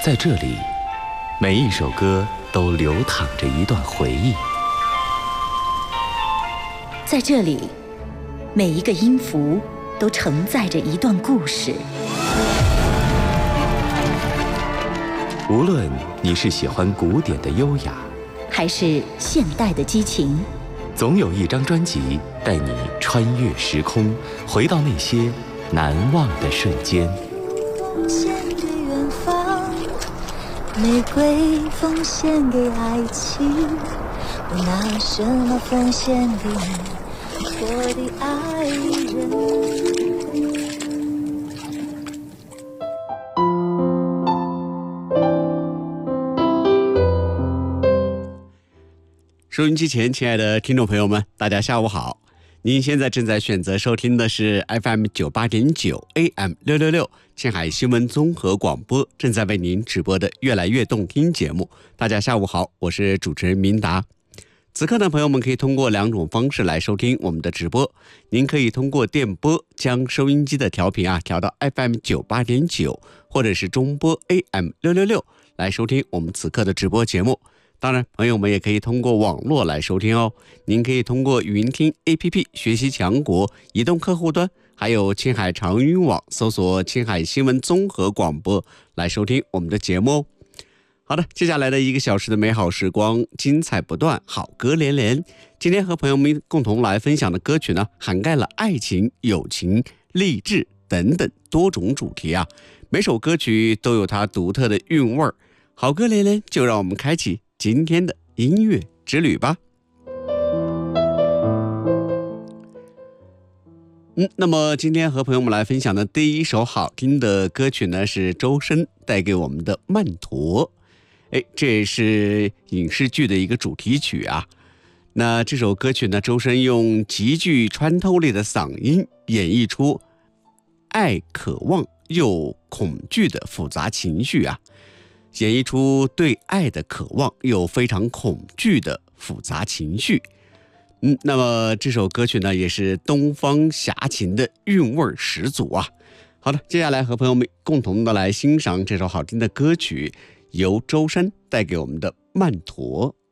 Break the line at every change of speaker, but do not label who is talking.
在这里，每一首歌都流淌着一段回忆。
在这里，每一个音符都承载着一段故事。
无论你是喜欢古典的优雅，
还是现代的激情，
总有一张专辑带你穿越时空，回到那些难忘的瞬间。
奉献给远方，玫瑰奉献给爱情，我拿什么奉献给你，我的爱人。
收音机前，亲爱的听众朋友们，大家下午好！您现在正在选择收听的是 FM98.9 AM666 青海新闻综合广播，正在为您直播的越来越动听节目。大家下午好，我是主持人明达。此刻呢，朋友们可以通过两种方式来收听我们的直播。您可以通过电波将收音机的调频调到 FM98.9， 或者是中波 AM666 来收听我们此刻的直播节目。当然，朋友们也可以通过网络来收听哦。您可以通过云听 APP 学习强国移动客户端，还有青海长云网搜索青海新闻综合广播来收听我们的节目哦。好的，接下来的1个小时的美好时光，精彩不断，好歌连连。今天和朋友们共同来分享的歌曲呢，涵盖了爱情、友情、励志等等多种主题啊。每首歌曲都有它独特的韵味儿，好歌连连，就让我们开启今天的音乐之旅吧。那么今天和朋友们来分享的第一首好听的歌曲呢，是周深带给我们的《曼陀》。这也是影视剧的一个主题曲啊。那这首歌曲呢，周深用极具穿透力的嗓音演绎出爱、渴望又恐惧的复杂情绪啊。演绎出对爱的渴望又非常恐惧的复杂情绪。那么这首歌曲呢，也是东方侠情的韵味十足啊。好的，接下来和朋友们共同的来欣赏这首好听的歌曲，由周深带给我们的《曼陀》。